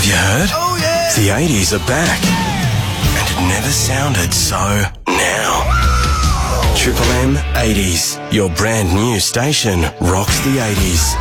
Have you heard? Oh, yeah! The 80s are back. And it never sounded so now. Triple M 80s. Your brand new station rocks the 80s.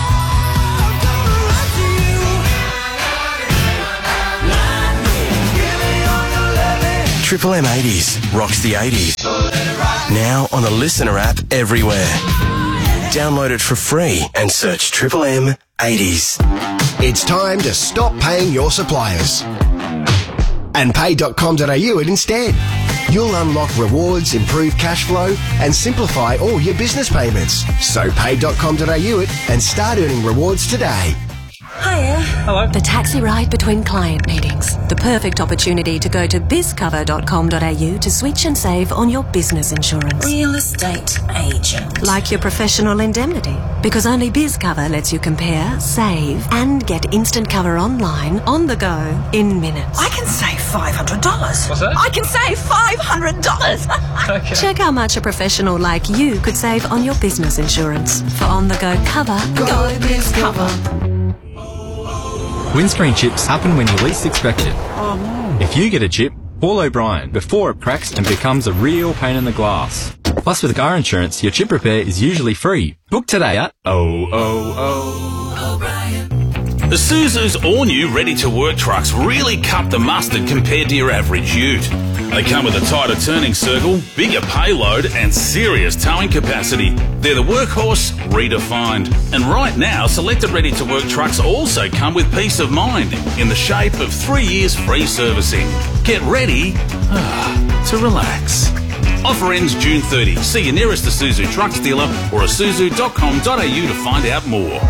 Triple M 80s rocks the 80s. Now on the Listener app everywhere. Download it for free and search Triple M 80s. It's time to stop paying your suppliers and pay.com.au it instead. You'll unlock rewards, improve cash flow and simplify all your business payments. So pay.com.au it and start earning rewards today. Hiya. Hello. The taxi ride between client meetings. The perfect opportunity to go to bizcover.com.au to switch and save on your business insurance. Real estate agent. Like your professional indemnity. Because only BizCover lets you compare, save, and get instant cover online, on the go, in minutes. I can save $500. What's that? I can save $500. Okay. Check how much a professional like you could save on your business insurance. For on-the-go cover, go BizCover. Windscreen chips happen when you least expect it. Oh no. If you get a chip, call O'Brien before it cracks and becomes a real pain in the glass. Plus with car insurance, your chip repair is usually free. Book today at O'Brien. Isuzu's all-new ready-to-work trucks really cut the mustard compared to your average ute. They come with a tighter turning circle, bigger payload and serious towing capacity. They're the workhorse redefined. And right now, selected ready-to-work trucks also come with peace of mind in the shape of 3 years free servicing. Get ready to relax. Offer ends June 30. See your nearest Isuzu trucks dealer or isuzu.com.au to find out more.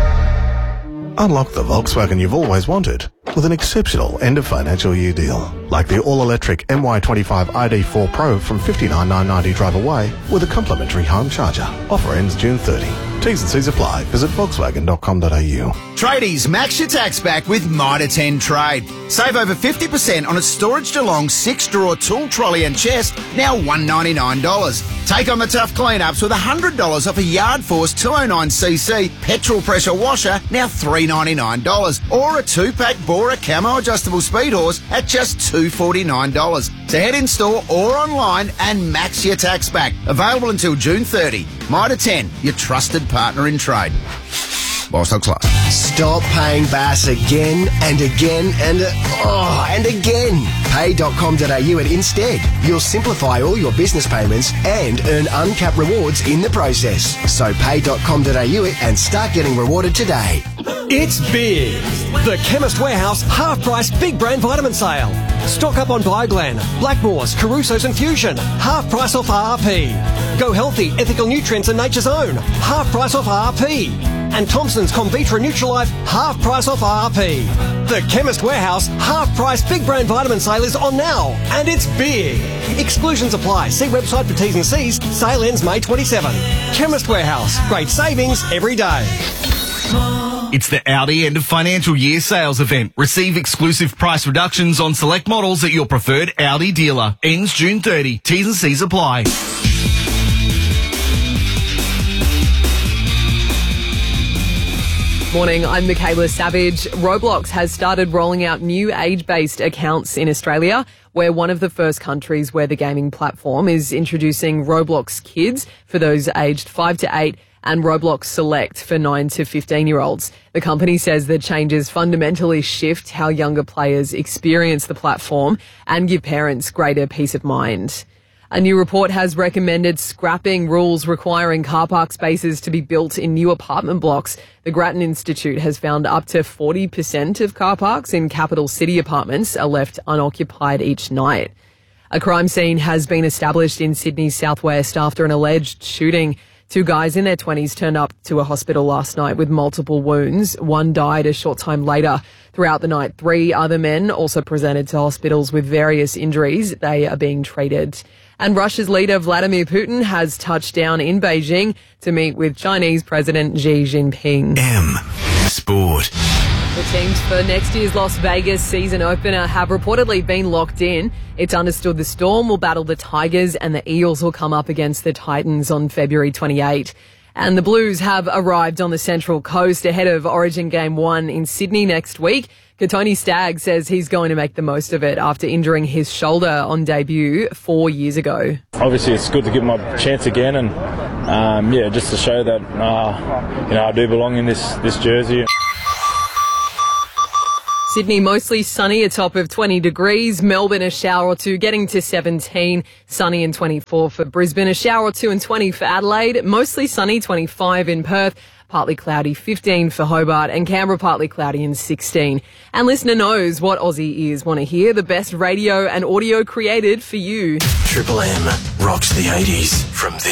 Unlock the Volkswagen you've always wanted with an exceptional end of financial year deal. Like the all-electric MY25 ID4 Pro from $59,990 drive away with a complimentary home charger. Offer ends June 30. T's and C's apply. Visit Volkswagen.com.au. Tradies, max your tax back with Mitre 10 Trade. Save over 50% on a Storage Geelong 6-drawer tool trolley and chest, now $199. Take on the tough clean-ups with $100 off a Yard Force 209cc petrol pressure washer, now $399. Or a 2-pack Bora Camo adjustable speed horse at just $249. So head in store or online and max your tax back. Available until June 30. Mitre 10, your trusted partner in trade. While stocks last. Stop paying Bass again and again and again. Pay.com.au and instead. You'll simplify all your business payments and earn uncapped rewards in the process. So pay.com.au and start getting rewarded today. It's big. The Chemist Warehouse half-price big brand vitamin sale. Stock up on Bioglan, Blackmores, Caruso's and Fusion. Half price off RRP. Go Healthy, Ethical Nutrients and Nature's Own. Half price off RRP. And Thompson's Comvitra Nutrilife, half price off RRP. The Chemist Warehouse half-price big brand vitamin sale is on now, and it's big. Exclusions apply. See website for T's and C's. Sale ends May 27. Chemist Warehouse. Great savings every day. It's the Audi end of financial year sales event. Receive exclusive price reductions on select models at your preferred Audi dealer. Ends June 30. T's and C's apply. Morning, I'm Michaela Savage. Roblox has started rolling out new age-based accounts in Australia. We're one of the first countries where the gaming platform is introducing Roblox Kids for those aged 5 to 8 and Roblox Select for 9 to 15-year-olds. The company says the changes fundamentally shift how younger players experience the platform and give parents greater peace of mind. A new report has recommended scrapping rules requiring car park spaces to be built in new apartment blocks. The Grattan Institute has found up to 40% of car parks in capital city apartments are left unoccupied each night. A crime scene has been established in Sydney's southwest after an alleged shooting. 2 guys in their 20s turned up to a hospital last night with multiple wounds. One died a short time later. Throughout the night, 3 other men also presented to hospitals with various injuries. They are being treated. And Russia's leader Vladimir Putin has touched down in Beijing to meet with Chinese President Xi Jinping. Sport. The teams for next year's Las Vegas season opener have reportedly been locked in. It's understood the Storm will battle the Tigers and the Eels will come up against the Titans on February 28. And the Blues have arrived on the Central Coast ahead of Origin Game 1 in Sydney next week. Katoni Stagg says he's going to make the most of it after injuring his shoulder on debut 4 years ago. Obviously, it's good to give my chance again, and just to show that I do belong in this jersey. Sydney mostly sunny, a top of 20 degrees. Melbourne a shower or two, getting to 17. Sunny and 24 for Brisbane. A shower or two and 20 for Adelaide. Mostly sunny, 25 in Perth. Partly cloudy, 15 for Hobart, and Canberra partly cloudy and 16. And listener knows what Aussie ears want to hear. The best radio and audio created for you. Triple M rocks the 80s from this.